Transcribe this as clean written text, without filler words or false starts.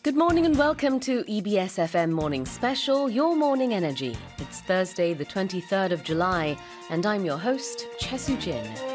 Good morning and welcome to EBS FM Morning Special, Your Morning Energy. It's Thursday, the 23rd of July, and I'm your host, Chesu Jin.